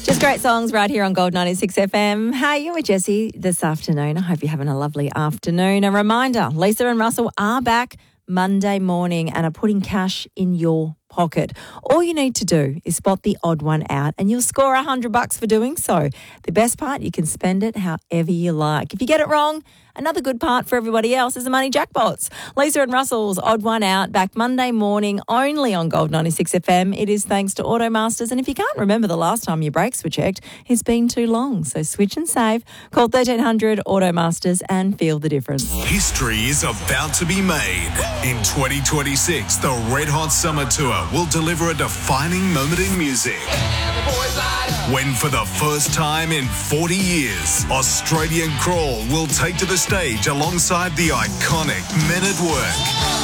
Just great songs right here on Gold 96 FM. Hey, you're with Jessie this afternoon. I hope you're having a lovely afternoon. A reminder, Lisa and Russell are back Monday morning and are putting cash in your pocket. All you need to do is spot the odd one out and you'll score $100 for doing so. The best part, you can spend it however you like. If you get it wrong, another good part for everybody else is the money jackpots. Lisa and Russell's odd one out back Monday morning only on Gold 96 FM. It is thanks to Automasters. And if you can't remember the last time your brakes were checked, it's been too long. So switch and save. Call 1300 Automasters and feel the difference. History is about to be made. In 2026, the Red Hot Summer Tour will deliver a defining moment in music. When for the first time in 40 years, Australian Crawl will take to the stage alongside the iconic Men at Work.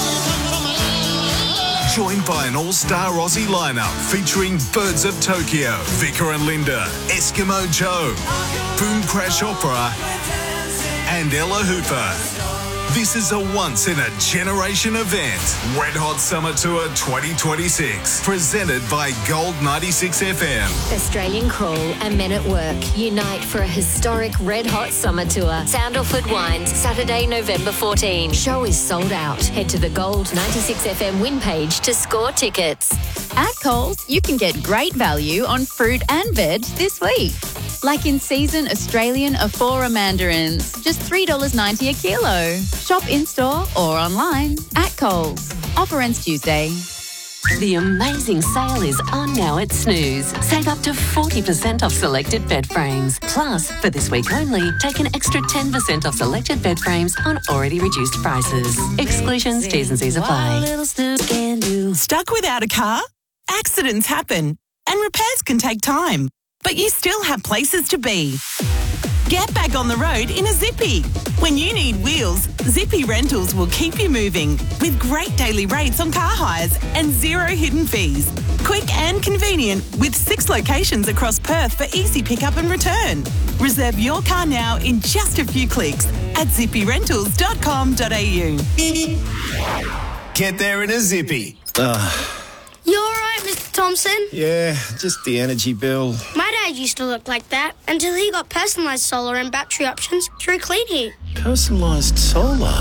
Joined by an all-star Aussie lineup featuring Birds of Tokyo, Vicar and Linda, Eskimo Joe, Boom Crash Opera, and Ella Hooper. This is a once-in-a-generation event. Red Hot Summer Tour 2026, presented by Gold 96 FM. Australian Crawl and Men at Work unite for a historic Red Hot Summer Tour. Sandalford Wines, Saturday, November 14. Show is sold out. Head to the Gold 96 FM win page to score tickets. At Coles, you can get great value on fruit and veg this week. Like in-season Australian Afora mandarins, just $3.90 a kilo. Shop in-store or online at Coles. Offer ends Tuesday. The amazing sale is on now at Snooze. Save up to 40% off selected bed frames. Plus, for this week only, take an extra 10% off selected bed frames on already reduced prices. Exclusions, T's and C's apply. Stuck without a car? Accidents happen and repairs can take time, but you still have places to be. Get back on the road in a Zippy. When you need wheels, Zippy Rentals will keep you moving with great daily rates on car hires and zero hidden fees. Quick and convenient with 6 locations across Perth for easy pickup and return. Reserve your car now in just a few clicks at zippyrentals.com.au. Get there in a Zippy. You all right, Mr. Thompson? Yeah, just the energy bill. My dad used to look like that until he got personalised solar and battery options through Clean Heat. Personalised solar.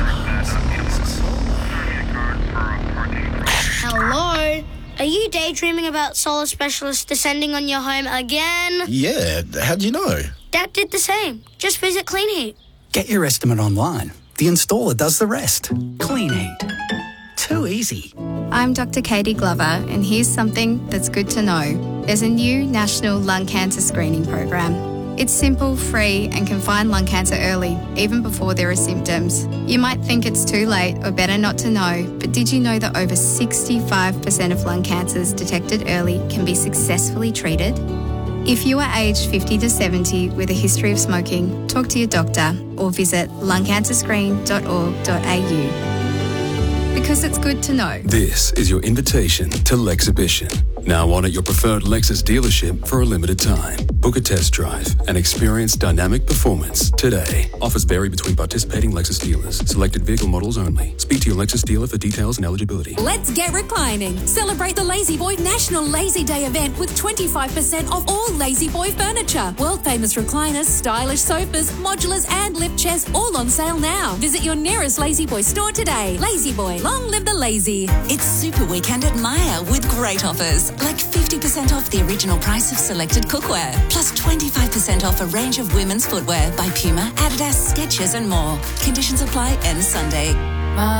Hello? Are you daydreaming about solar specialists descending on your home again? Yeah, how'd you know? Dad did the same. Just visit Clean Heat. Get your estimate online. The installer does the rest. Clean Heat. Too easy. I'm Dr. Katie Glover, and here's something that's good to know. There's a new national lung cancer screening program. It's simple, free, and can find lung cancer early, even before there are symptoms. You might think it's too late or better not to know, but did you know that over 65% of lung cancers detected early can be successfully treated? If you are aged 50 to 70 with a history of smoking, talk to your doctor or visit lungcancerscreen.org.au. Because it's good to know. This is your invitation to Lexhibition. Now on at your preferred Lexus dealership for a limited time. Book a test drive and experience dynamic performance today. Offers vary between participating Lexus dealers. Selected vehicle models only. Speak to your Lexus dealer for details and eligibility. Let's get reclining. Celebrate the Lazy Boy National Lazy Day event with 25% off all Lazy Boy furniture. World famous recliners, stylish sofas, modulars and lift chairs all on sale now. Visit your nearest Lazy Boy store today. Lazy Boy, long live the lazy. It's Super Weekend at Myer with great offers, like 50% off the original price of selected cookware, plus 25% off a range of women's footwear by Puma, Adidas, Skechers and more. Conditions apply, ends Sunday.